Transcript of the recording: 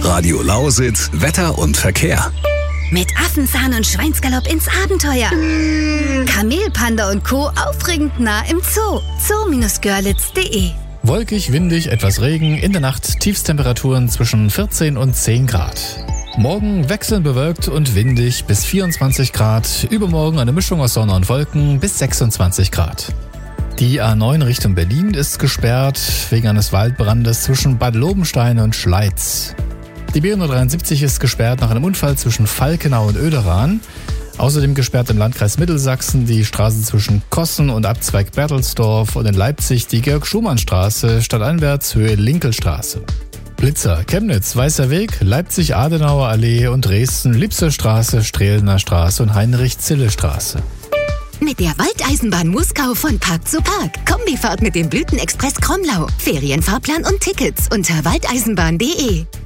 Radio Lausitz, Wetter und Verkehr. Mit Affenzahn und Schweinsgalopp ins Abenteuer. Kamel, Panda und Co. aufregend nah im Zoo. zoo-görlitz.de. Wolkig, windig, etwas Regen, in der Nacht Tiefstemperaturen zwischen 14 und 10 Grad. Morgen wechselnd bewölkt und windig bis 24 Grad, übermorgen eine Mischung aus Sonne und Wolken bis 26 Grad. Die A9 Richtung Berlin ist gesperrt wegen eines Waldbrandes zwischen Bad Lobenstein und Schleiz. Die B173 ist gesperrt nach einem Unfall zwischen Falkenau und Oederath. Außerdem gesperrt im Landkreis Mittelsachsen die Straßen zwischen Kossen und Abzweig Bertelsdorf und in Leipzig die Georg-Schumann-Straße stadteinwärts Höhe Linkelstraße. Blitzer, Chemnitz, Weißer Weg, Leipzig Adenauer Allee und Dresden Liebser Straße, Strehlener Straße und Heinrich-Zille-Straße. Mit der Waldeisenbahn Muskau von Park zu Park. Kombifahrt mit dem Blütenexpress Kromlau. Ferienfahrplan und Tickets unter waldeisenbahn.de.